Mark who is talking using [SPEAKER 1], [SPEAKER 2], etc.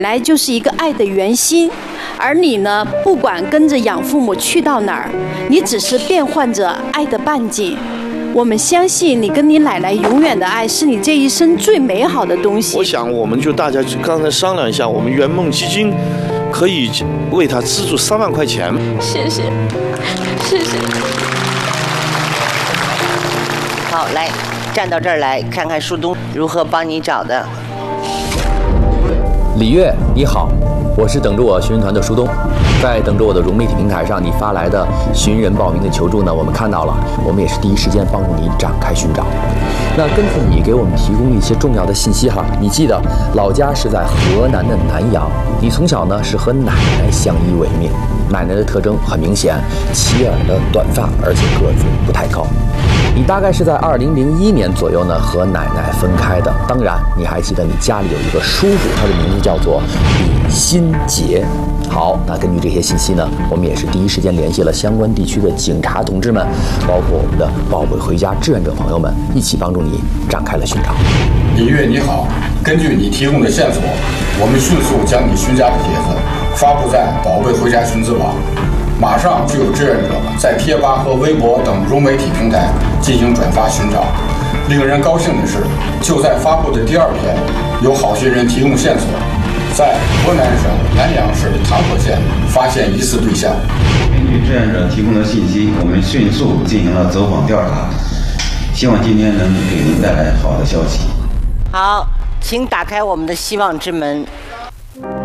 [SPEAKER 1] 来就是一个爱的圆心，而你呢，不管跟着养父母去到哪儿，你只是变换着爱的半径。我们相信你跟你奶奶永远的爱是你这一生最美好的东西。
[SPEAKER 2] 我想我们就大家刚才商量一下，我们圆梦基金可以为他资助3万块钱。
[SPEAKER 3] 谢谢，谢谢。
[SPEAKER 4] 好，来站到这儿来看看树东如何帮你找的。
[SPEAKER 5] 李月，你好，我是等着我寻人团的舒东，在等着我的融媒体平台上，你发来的寻人报名的求助呢，我们看到了，我们也是第一时间帮助你展开寻找。那跟随你给我们提供一些重要的信息哈，你记得老家是在河南的南阳，你从小呢是和奶奶相依为命，奶奶的特征很明显，齐耳的短发，而且个子不太高。你大概是在2001年左右呢和奶奶分开的，当然你还记得你家里有一个叔叔，他的名字叫做李新杰。好，那根据这些信息呢，我们也是第一时间联系了相关地区的警察同志们，包括我们的宝贝回家志愿者朋友们，一起帮助你展开了寻找。
[SPEAKER 6] 李月你好，根据你提供的线索，我们迅速将你寻家的帖子发布在宝贝回家寻子网，马上就有志愿者在贴吧和微博等融媒体平台进行转发寻找。令人高兴的是，就在发布的第2天，有好心人提供线索，在河南省南阳市唐河县发现疑似对象。
[SPEAKER 7] 根据志愿者提供的信息，我们迅速进行了走访调查，希望今天能给您带来好的消息。
[SPEAKER 4] 好，请打开我们的希望之门。